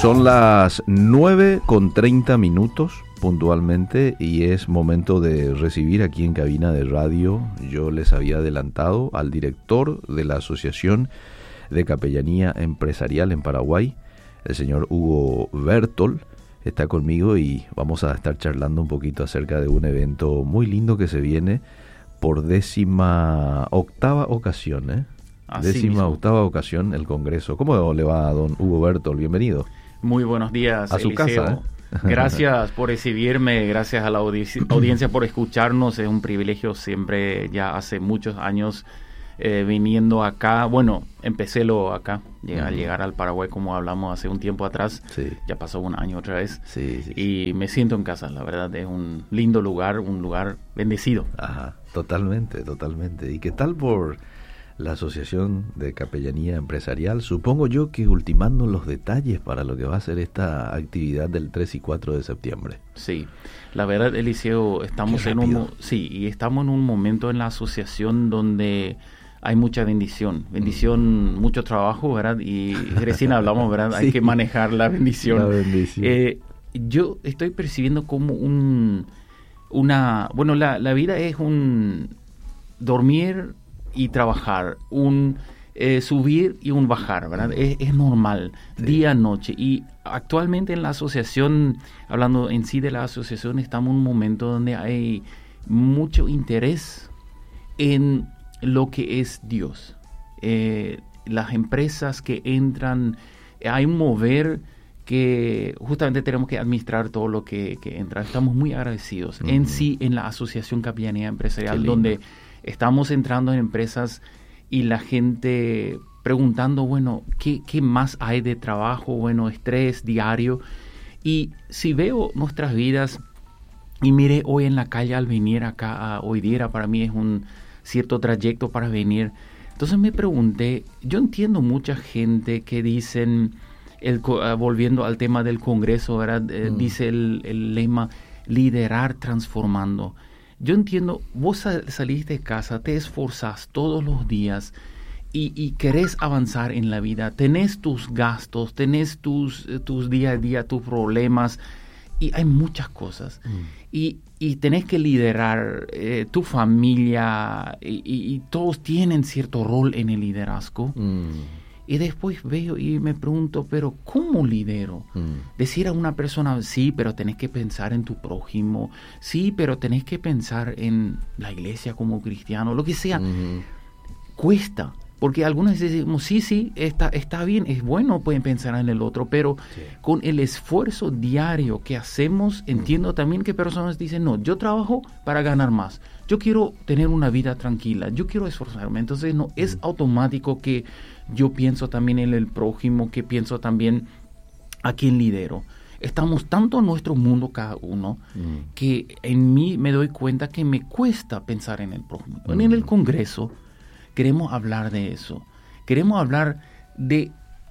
Son las 9:30 puntualmente y es momento de recibir aquí en cabina de radio. Yo les había adelantado al director de la Asociación de Capellanía Empresarial en Paraguay, el señor Hugo Bertol. Está conmigo y vamos a estar charlando un poquito acerca de un evento muy lindo que se viene por 18ª ocasión, Así mismo. 18ª ocasión el Congreso. ¿Cómo le va a don Hugo Bertol? Bienvenido. Muy buenos días, a su Eliseo. casa. Gracias por recibirme, gracias a la audiencia por escucharnos. Es un privilegio siempre, ya hace muchos años, viniendo acá. Bueno, empecé acá, al llegar al Paraguay, como hablamos hace un tiempo atrás. Sí. Ya pasó un año otra vez. Sí. Y me siento en casa, la verdad. Es un lindo lugar, un lugar bendecido. Ajá, totalmente. ¿Y qué tal por la Asociación de Capellanía Empresarial? Supongo yo que ultimando los detalles para lo que va a ser esta actividad del 3 y 4 de septiembre. Sí, la verdad, Eliseo, estamos en un momento en la asociación donde hay mucha bendición, mucho trabajo, ¿verdad? Y recién hablamos, ¿verdad? Sí. Hay que manejar la bendición. La bendición. Yo estoy percibiendo como la vida es un dormir y trabajar, un subir y un bajar, ¿verdad? Es normal, sí. Día, noche. Y actualmente en la asociación, hablando en sí de la asociación, estamos en un momento donde hay mucho interés en lo que es Dios. Las empresas que entran, hay un mover que justamente tenemos que administrar todo lo que entra. Estamos muy agradecidos en sí en la Asociación Capellanía Empresarial, donde estamos entrando en empresas y la gente preguntando, bueno, ¿qué más hay de trabajo? Bueno, estrés diario. Y si veo nuestras vidas y mire hoy en la calle al venir acá, hoy día para mí es un cierto trayecto para venir. Entonces me pregunté, yo entiendo mucha gente que dicen, volviendo al tema del Congreso, ¿verdad? Dice el lema, liderar transformando. Yo entiendo, vos salís de casa, te esforzás todos los días y querés avanzar en la vida. Tenés tus gastos, tenés tus día a día, tus problemas y hay muchas cosas. Y tenés que liderar tu familia y todos tienen cierto rol en el liderazgo. Y después veo y me pregunto, pero ¿cómo lidero? Decir a una persona, sí, pero tenés que pensar en tu prójimo, sí, pero tenés que pensar en la iglesia como cristiano, lo que sea. Cuesta, porque algunas veces decimos, sí, está bien, es bueno, pueden pensar en el otro, pero con el esfuerzo diario que hacemos, entiendo también que personas dicen, no, yo trabajo para ganar más, yo quiero tener una vida tranquila, yo quiero esforzarme. Entonces no es automático que yo pienso también en el prójimo, que pienso también a quién lidero. Estamos tanto en nuestro mundo cada uno que en mí me doy cuenta que me cuesta pensar en el prójimo. En el Congreso queremos hablar de eso. Queremos hablar de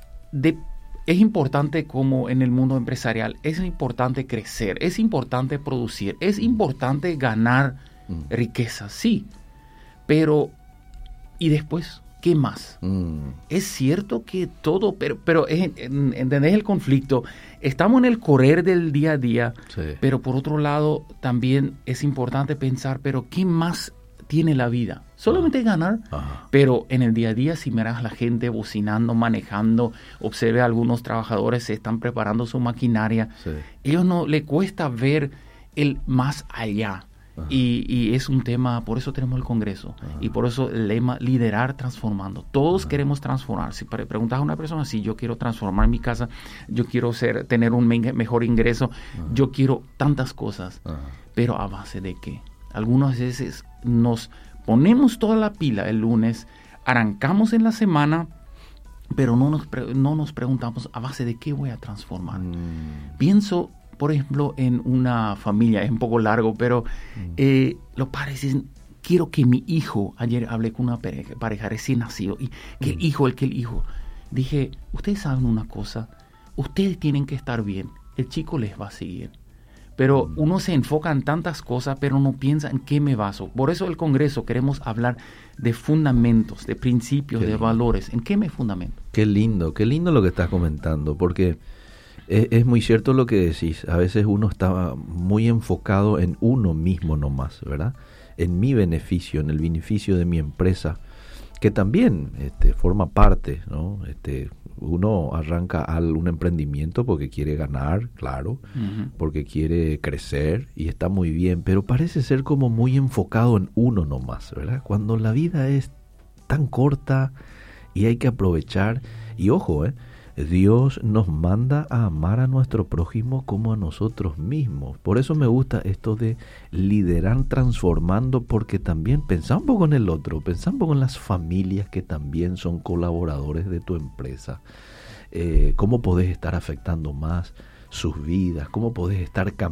es importante como en el mundo empresarial, es importante crecer, es importante producir, es importante ganar riqueza, sí. Pero, ¿y después qué más? Es cierto que todo, pero ¿entendés el conflicto? Estamos en el correr del día a día, sí. Pero por otro lado también es importante pensar, pero ¿qué más tiene la vida? Solamente ganar, pero en el día a día, si miras a la gente bocinando, manejando, observe a algunos trabajadores, se están preparando su maquinaria, sí. Ellos no le cuesta ver el más allá. Y es un tema, por eso tenemos el Congreso y por eso el lema liderar transformando. Todos queremos transformar. Si preguntas a una persona, si yo quiero transformar mi casa, yo quiero tener un mejor ingreso, yo quiero tantas cosas, pero ¿a base de qué? Algunas veces nos ponemos toda la pila el lunes, arrancamos en la semana, pero no nos preguntamos a base de qué voy a transformar. Pienso, por ejemplo, en una familia, es un poco largo, pero los padres dicen, quiero que mi hijo, ayer hablé con una pareja recién nacido, y que el hijo, dije, ustedes saben una cosa, ustedes tienen que estar bien, el chico les va a seguir. Pero uno se enfoca en tantas cosas, pero no piensa en qué me baso. Por eso el Congreso queremos hablar de fundamentos, de principios, de valores. ¿En qué me fundamento? Qué lindo lo que estás comentando, porque Es muy cierto lo que decís. A veces uno está muy enfocado en uno mismo nomás, ¿verdad? En mi beneficio, en el beneficio de mi empresa, que también forma parte, ¿no? Uno arranca un emprendimiento porque quiere ganar, claro, porque quiere crecer y está muy bien, pero parece ser como muy enfocado en uno nomás, ¿verdad? Cuando la vida es tan corta y hay que aprovechar, y ojo, Dios nos manda a amar a nuestro prójimo como a nosotros mismos. Por eso me gusta esto de liderar transformando, porque también pensá un poco en el otro, pensá un poco en las familias que también son colaboradores de tu empresa. ¿Cómo podés estar afectando más sus vidas? ¿Cómo podés estar cambiando